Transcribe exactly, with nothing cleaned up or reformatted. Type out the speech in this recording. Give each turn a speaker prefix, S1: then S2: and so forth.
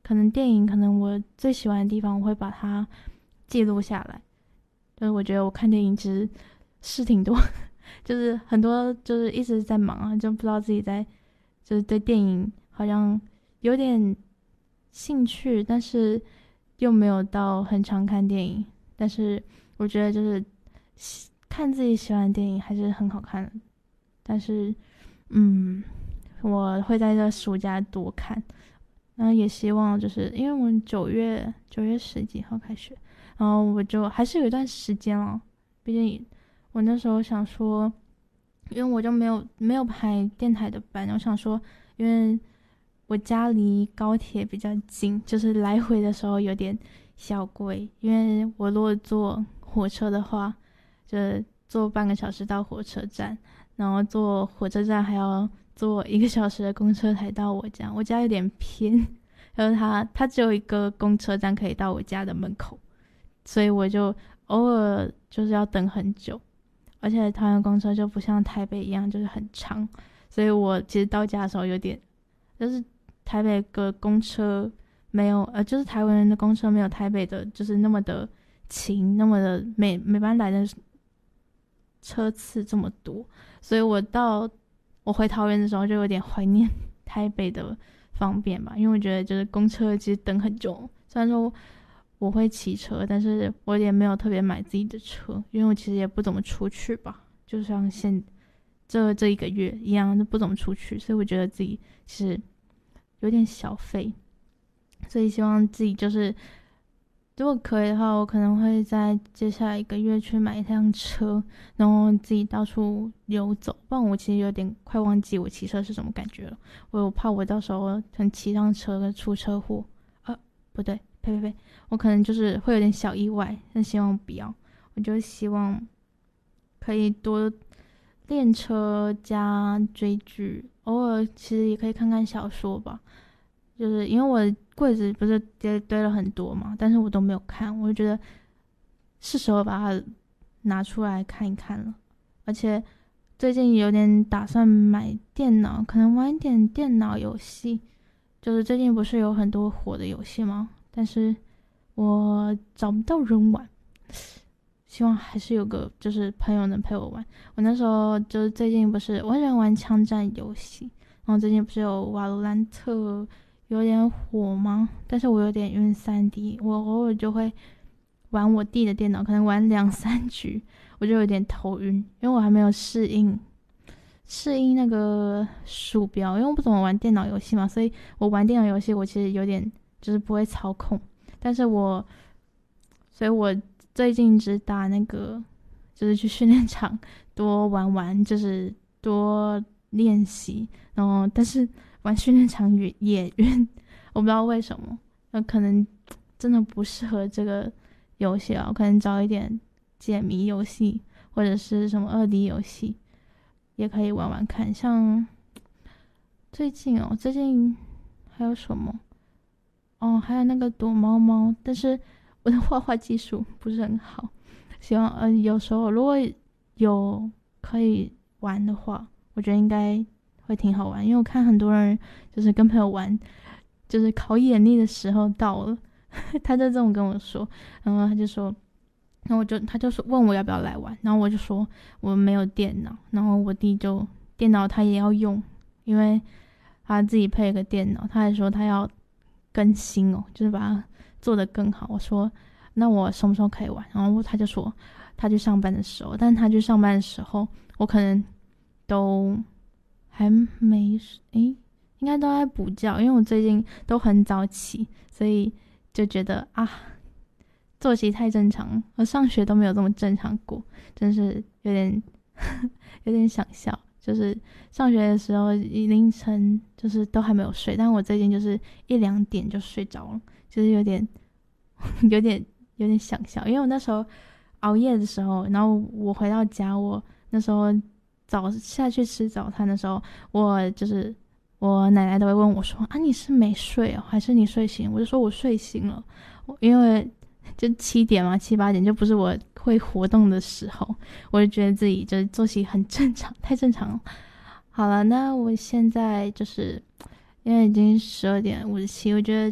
S1: 可能电影，可能我最喜欢的地方，我会把它记录下来。就是我觉得我看电影其实事挺多，就是很多就是一直在忙啊，就不知道自己在就是对电影好像有点兴趣，但是又没有到很常看电影。但是我觉得就是看自己喜欢的电影还是很好看的。但是嗯，我会在这暑假多看，然后也希望就是因为我们九月九月十几号开学，然后我就还是有一段时间了。毕竟我那时候想说，因为我就没有没有排电台的班，我想说，因为我家离高铁比较近，就是来回的时候有点小贵，因为我如果坐火车的话，就是坐半个小时到火车站，然后坐火车站还要坐一个小时的公车才到我家。我家有点偏，然后它它只有一个公车站可以到我家的门口，所以我就偶尔就是要等很久。而且桃园公车就不像台北一样就是很长，所以我其实到家的时候有点，就是台北的公车没有呃，就是台湾人的公车没有台北的就是那么的勤，那么的每每班来的车次这么多，所以我到我回桃园的时候就有点怀念台北的方便吧。因为我觉得就是公车其实等很久，虽然说我会骑车，但是我也没有特别买自己的车，因为我其实也不怎么出去吧，就像现这这一个月一样，就不怎么出去，所以我觉得自己其实有点小废。所以希望自己就是如果可以的话，我可能会在接下来一个月去买一辆车，然后自己到处游走。不然我其实有点快忘记我骑车是什么感觉了，我怕我到时候可能骑上车出车祸啊，不对，呸呸呸，我可能就是会有点小意外，但希望不要。我就希望可以多练车加追剧，偶尔其实也可以看看小说吧。就是因为我柜子不是堆堆了很多嘛，但是我都没有看，我就觉得是时候把它拿出来看一看了。而且最近有点打算买电脑，可能玩一点电脑游戏。就是最近不是有很多火的游戏吗？但是我找不到人玩，希望还是有个就是朋友能陪我玩。我那时候就是最近不是我很喜欢玩枪战游戏，然后最近不是有瓦罗兰特有点火吗？但是我有点晕 三 D， 我偶尔就会玩我弟的电脑，可能玩两三局我就有点头晕，因为我还没有适应适应那个鼠标，因为我不怎么玩电脑游戏嘛，所以我玩电脑游戏我其实有点就是不会操控。但是我所以我最近只打那个就是去训练场多玩玩，就是多练习，然后但是玩训练场也也晕，我不知道为什么，那可能真的不适合这个游戏啊，我可能找一点解谜游戏或者是什么二 D 游戏也可以玩玩看。像最近哦，最近还有什么哦，还有那个躲猫猫，但是我的画画技术不是很好，希望呃有时候如果有可以玩的话，我觉得应该会挺好玩。因为我看很多人就是跟朋友玩，就是考眼力的时候到了他就这么跟我说，然后他就说然后我就他就说问我要不要来玩，然后我就说我没有电脑，然后我弟就电脑他也要用，因为他自己配了个电脑，他还说他要更新哦，就是把它做得更好。我说那我什么时候可以玩？然后他就说他去上班的时候，但是他去上班的时候我可能都还没诶，应该都在补觉，因为我最近都很早起，所以就觉得啊作息太正常，我上学都没有这么正常过，真是有点有点想笑。就是上学的时候凌晨就是都还没有睡，但我最近就是一两点就睡着了，就是有点有点有点想笑。因为我那时候熬夜的时候，然后我回到家，我那时候早下去吃早餐的时候，我就是我奶奶都会问我说啊你是没睡哦还是你睡醒？我就说我睡醒了，因为就七点嘛七八点就不是我会活动的时候，我就觉得自己就是作息很正常，太正常了。好了，那我现在就是因为已经十二点五十七，我觉得